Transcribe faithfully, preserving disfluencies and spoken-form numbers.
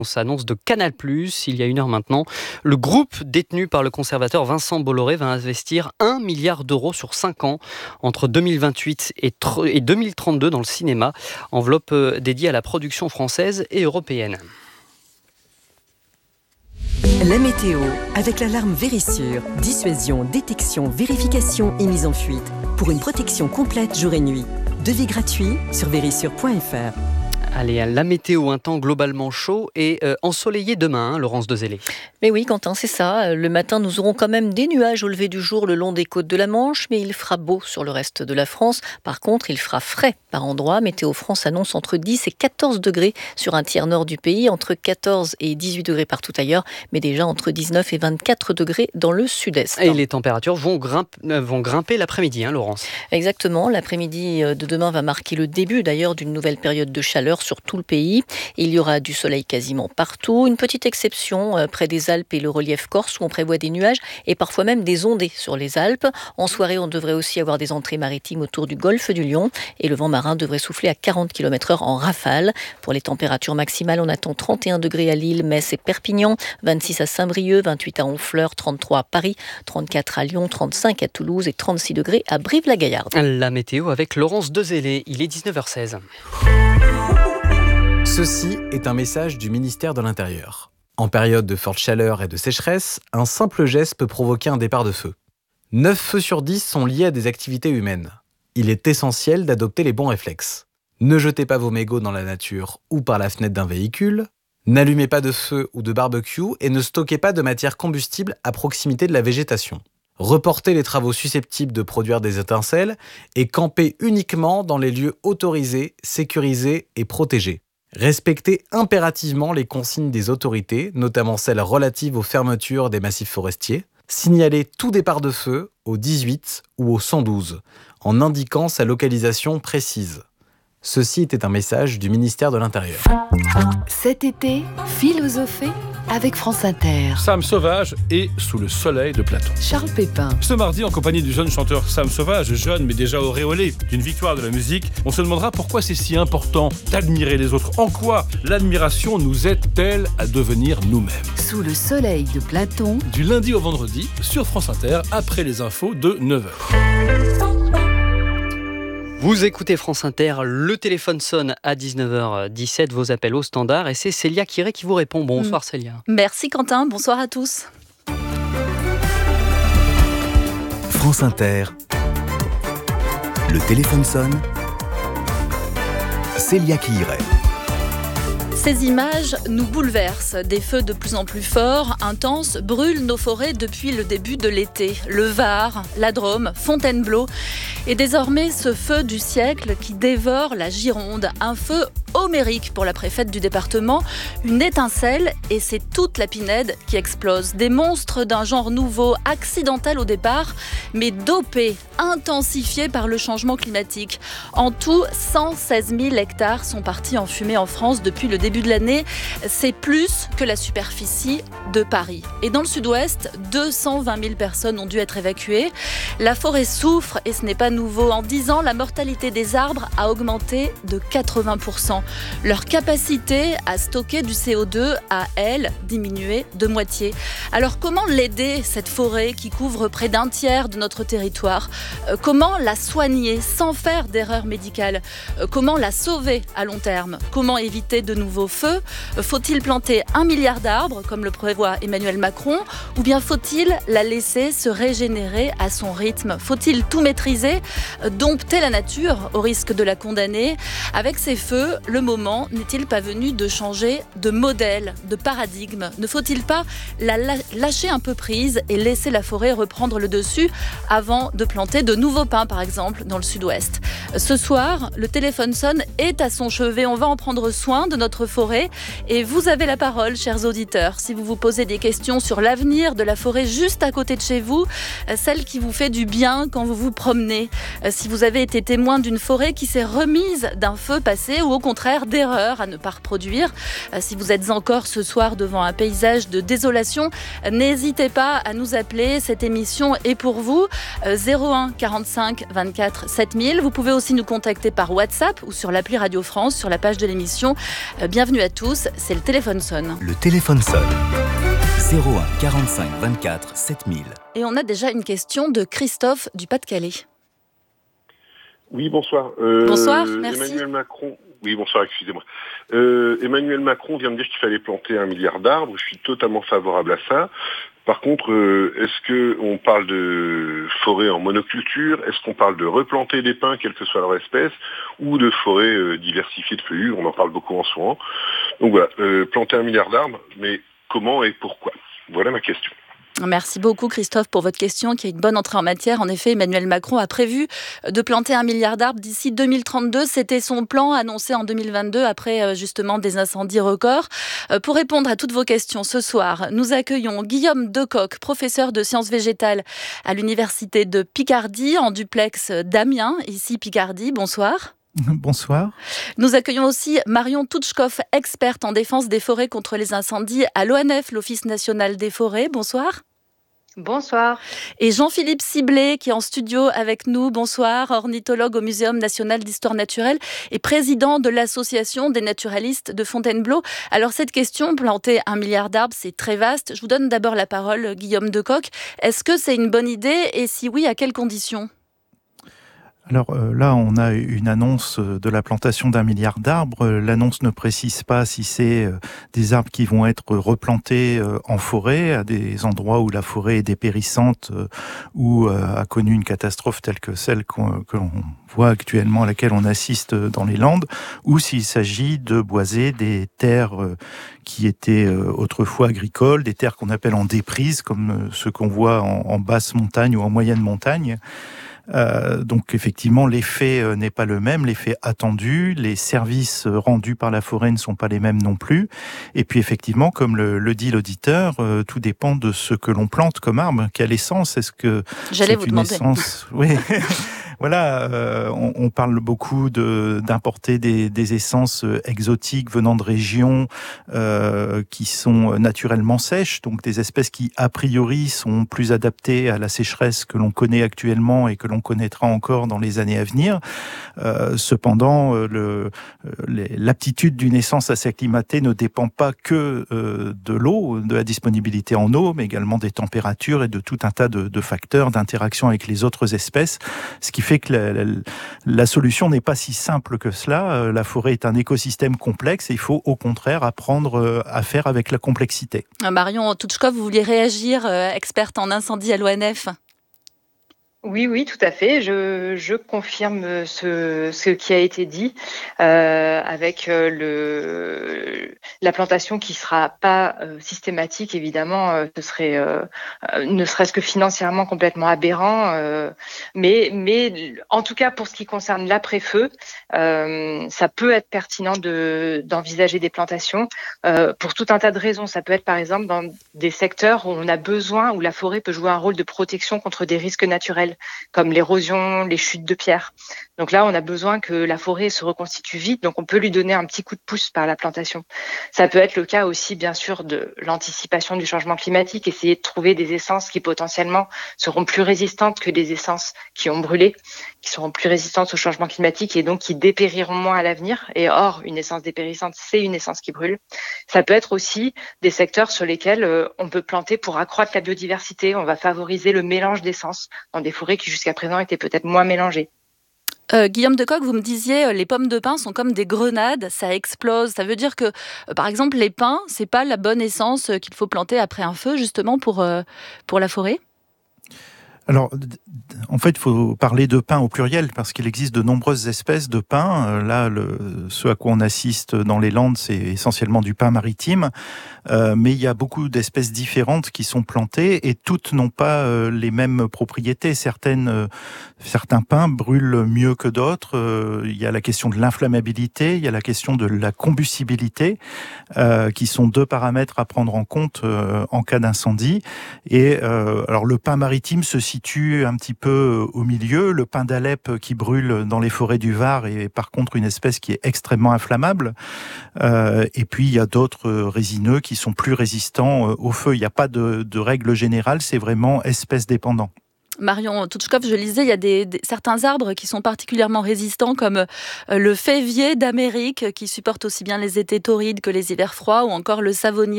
Annonce de Canal plus, il y a une heure maintenant. Le groupe détenu par le conservateur Vincent Bolloré va investir un milliard d'euros sur cinq ans entre deux mille vingt-huit et deux mille trente-deux dans le cinéma, enveloppe dédiée à la production française et européenne. La météo, avec l'alarme Vérissure. Dissuasion, détection, vérification et mise en fuite. Pour une protection complète jour et nuit. Devis gratuit sur vérissure point f r. Allez, la météo, un temps globalement chaud et euh, ensoleillé demain, hein, Laurence Dezellé. Mais oui, Quentin, c'est ça. Le matin, nous aurons quand même des nuages au lever du jour le long des côtes de la Manche, mais il fera beau sur le reste de la France. Par contre, il fera frais par endroits. Météo France annonce entre dix et quatorze degrés sur un tiers nord du pays, entre quatorze et dix-huit degrés partout ailleurs, mais déjà entre dix-neuf et vingt-quatre degrés dans le sud-est. Et les températures vont, grimpe, vont grimper l'après-midi, hein, Laurence. Exactement. L'après-midi de demain va marquer le début d'ailleurs d'une nouvelle période de chaleur sur tout le pays. Il y aura du soleil quasiment partout. Une petite exception euh, près des Alpes et le relief corse où on prévoit des nuages et parfois même des ondées sur les Alpes. En soirée, on devrait aussi avoir des entrées maritimes autour du golfe du Lion et le vent marin devrait souffler à quarante kilomètres heure en rafale. Pour les températures maximales, on attend trente et un degrés à Lille, Metz et Perpignan, vingt-six à Saint-Brieuc, vingt-huit à Honfleur, trente-trois à Paris, trente-quatre à Lyon, trente-cinq à Toulouse et trente-six degrés à Brive-la-Gaillarde. La météo avec Laurence Dezellé, il est dix-neuf heures seize. Ceci est un message du ministère de l'Intérieur. En période de forte chaleur et de sécheresse, un simple geste peut provoquer un départ de feu. neuf feux sur dix sont liés à des activités humaines. Il est essentiel d'adopter les bons réflexes. Ne jetez pas vos mégots dans la nature ou par la fenêtre d'un véhicule. N'allumez pas de feu ou de barbecue et ne stockez pas de matière combustible à proximité de la végétation. Reportez les travaux susceptibles de produire des étincelles et campez uniquement dans les lieux autorisés, sécurisés et protégés. Respectez impérativement les consignes des autorités, notamment celles relatives aux fermetures des massifs forestiers. Signalez tout départ de feu au dix-huit ou au cent douze, en indiquant sa localisation précise. Ceci était un message du ministère de l'Intérieur. Cet été, philosophez avec France Inter. Sam Sauvage et Sous le soleil de Platon. Charles Pépin. Ce mardi, en compagnie du jeune chanteur Sam Sauvage, jeune mais déjà auréolé d'une victoire de la musique, on se demandera pourquoi c'est si important d'admirer les autres. En quoi l'admiration nous aide-t-elle à devenir nous-mêmes ? Sous le soleil de Platon. Du lundi au vendredi, sur France Inter, après les infos de neuf heures. Vous écoutez France Inter, le téléphone sonne à dix-neuf heures dix-sept, vos appels au standard, et c'est Célia Kiré qui vous répond. Bonsoir Célia. Merci Quentin, bonsoir à tous. France Inter, le téléphone sonne, Célia Kiré. Ces images nous bouleversent. Des feux de plus en plus forts, intenses, brûlent nos forêts depuis le début de l'été. Le Var, la Drôme, Fontainebleau. Et désormais, ce feu du siècle qui dévore la Gironde. Un feu homérique pour la préfète du département. Une étincelle et c'est toute la Pinède qui explose. Des monstres d'un genre nouveau, accidentel au départ, mais dopés, intensifiés par le changement climatique. En tout, cent seize mille hectares sont partis en fumée en France depuis le début de l'année. C'est plus que la superficie de Paris. Et dans le sud-ouest, deux cent vingt mille personnes ont dû être évacuées. La forêt souffre et ce n'est pas nouveau. En dix ans, la mortalité des arbres a augmenté de quatre-vingts pour cent. Leur capacité à stocker du C O deux a, elle, diminué de moitié. Alors comment l'aider, cette forêt qui couvre près d'un tiers de notre territoire ? euh, Comment la soigner sans faire d'erreur médicale ? euh, Comment la sauver à long terme ? Comment éviter de nouveaux feux ? euh, Faut-il planter un milliard d'arbres, comme le prévoit Emmanuel Macron ? Ou bien faut-il la laisser se régénérer à son rythme ? Faut-il tout maîtriser ? euh, Dompter la nature au risque de la condamner ? Avec ces feux, le moment n'est-il pas venu de changer de modèle, de paradigme ? Ne faut-il pas la lâcher un peu prise et laisser la forêt reprendre le dessus avant de planter de nouveaux pins, par exemple, dans le sud-ouest ? Ce soir, le téléphone sonne est à son chevet. On va en prendre soin de notre forêt et vous avez la parole, chers auditeurs. Si vous vous posez des questions sur l'avenir de la forêt juste à côté de chez vous, celle qui vous fait du bien quand vous vous promenez, si vous avez été témoin d'une forêt qui s'est remise d'un feu passé ou au contraire d'erreurs à ne pas reproduire. Si vous êtes encore ce soir devant un paysage de désolation, n'hésitez pas à nous appeler. Cette émission est pour vous. zéro un quarante-cinq vingt-quatre sept mille. Vous pouvez aussi nous contacter par WhatsApp ou sur l'appli Radio France, sur la page de l'émission. Bien Bienvenue à tous, c'est le téléphone sonne. Le téléphone sonne. zéro un quarante-cinq vingt-quatre sept mille. Et on a déjà une question de Christophe du Pas-de-Calais. Oui, bonsoir. Euh, bonsoir, merci. Emmanuel Macron. Oui, bonsoir, excusez-moi. Euh, Emmanuel Macron vient de dire qu'il fallait planter un milliard d'arbres. Je suis totalement favorable à ça. Par contre, euh, est-ce que on parle de forêt en monoculture? Est-ce qu'on parle de replanter des pins, quelle que soit leur espèce, ou de forêt euh, diversifiée de feuillus? On en parle beaucoup en ce moment. Donc voilà, euh, planter un milliard d'arbres, mais comment et pourquoi? Voilà ma question. Merci beaucoup Christophe pour votre question qui a une bonne entrée en matière. En effet, Emmanuel Macron a prévu de planter un milliard d'arbres d'ici deux mille trente-deux. C'était son plan annoncé en deux mille vingt-deux après justement des incendies records. Pour répondre à toutes vos questions ce soir, nous accueillons Guillaume Decoq, professeur de sciences végétales à l'université de Picardie en duplex d'Amiens, ici Picardie. Bonsoir. Bonsoir. Nous accueillons aussi Marion Touchkov, experte en défense des forêts contre les incendies à l'O N F, l'Office national des forêts. Bonsoir. Bonsoir. Et Jean-Philippe Ciblet, qui est en studio avec nous. Bonsoir, ornithologue au Muséum national d'histoire naturelle et président de l'association des naturalistes de Fontainebleau. Alors cette question, planter un milliard d'arbres, c'est très vaste. Je vous donne d'abord la parole, Guillaume Decoq. Est-ce que c'est une bonne idée et si oui, à quelles conditions ? Alors euh, là, on a une annonce de la plantation d'un milliard d'arbres. L'annonce ne précise pas si c'est euh, des arbres qui vont être replantés euh, en forêt, à des endroits où la forêt est dépérissante euh, ou euh, a connu une catastrophe telle que celle qu'on, que l'on voit actuellement, à laquelle on assiste dans les Landes, ou s'il s'agit de boiser des terres euh, qui étaient euh, autrefois agricoles, des terres qu'on appelle en déprise, comme euh, ceux qu'on voit en, en basse montagne ou en moyenne montagne. Euh, donc effectivement, l'effet euh, n'est pas le même, l'effet attendu, les services euh, rendus par la forêt ne sont pas les mêmes non plus. Et puis effectivement, comme le, le dit l'auditeur, euh, tout dépend de ce que l'on plante comme arbre. Quelle essence? Est-ce que J'allais c'est vous une demander. essence? Oui. Voilà, euh, on, on parle beaucoup de, d'importer des, des essences exotiques venant de régions euh, qui sont naturellement sèches, donc des espèces qui, a priori, sont plus adaptées à la sécheresse que l'on connaît actuellement et que l'on connaîtra encore dans les années à venir. Euh, cependant, le, les, l'aptitude d'une essence à s'acclimater ne dépend pas que euh, de l'eau, de la disponibilité en eau, mais également des températures et de tout un tas de, de facteurs d'interaction avec les autres espèces, ce qui fait que la, la, la solution n'est pas si simple que cela. La forêt est un écosystème complexe et il faut au contraire apprendre à faire avec la complexité. Marion Touchkov, vous vouliez réagir, euh, experte en incendie à l'O N F ? Oui, oui, tout à fait. Je, je confirme ce, ce qui a été dit euh, avec le, la plantation qui sera pas euh, systématique, évidemment. Euh, ce serait, euh, ne serait-ce que financièrement, complètement aberrant. Euh, mais, mais en tout cas, pour ce qui concerne l'après-feu, euh, ça peut être pertinent de, d'envisager des plantations euh, pour tout un tas de raisons. Ça peut être, par exemple, dans des secteurs où on a besoin, où la forêt peut jouer un rôle de protection contre des risques naturels, comme l'érosion, les chutes de pierres. Donc là, on a besoin que la forêt se reconstitue vite, donc on peut lui donner un petit coup de pouce par la plantation. Ça peut être le cas aussi, bien sûr, de l'anticipation du changement climatique, essayer de trouver des essences qui potentiellement seront plus résistantes que des essences qui ont brûlé, qui seront plus résistantes au changement climatique et donc qui dépériront moins à l'avenir. Et or, une essence dépérissante, c'est une essence qui brûle. Ça peut être aussi des secteurs sur lesquels euh, on peut planter pour accroître la biodiversité. On va favoriser le mélange d'essences dans des forêts qui jusqu'à présent étaient peut-être moins mélangées. Euh, Guillaume Decoq, vous me disiez, euh, les pommes de pin sont comme des grenades, ça explose. Ça veut dire que, euh, par exemple, les pins, c'est pas la bonne essence euh, qu'il faut planter après un feu, justement, pour, euh, pour la forêt ? Alors, en fait, il faut parler de pin au pluriel parce qu'il existe de nombreuses espèces de pin. Là, le, ce à quoi on assiste dans les Landes, c'est essentiellement du pin maritime. Euh, mais il y a beaucoup d'espèces différentes qui sont plantées et toutes n'ont pas euh, les mêmes propriétés. Certaines, euh, certains pins brûlent mieux que d'autres. Euh, il y a la question de l'inflammabilité, il y a la question de la combustibilité, euh, qui sont deux paramètres à prendre en compte euh, en cas d'incendie. Et euh, alors, le pin maritime se situe un petit peu au milieu. Le pin d'Alep qui brûle dans les forêts du Var est par contre une espèce qui est extrêmement inflammable. Euh, et puis il y a d'autres résineux qui sont plus résistants au feu. Il n'y a pas de, de règle générale, c'est vraiment espèce dépendant. Marion Touchkov, je lisais, il y a des, des, certains arbres qui sont particulièrement résistants, comme euh, le févier d'Amérique, qui supporte aussi bien les étés torrides que les hivers froids, ou encore le savonnier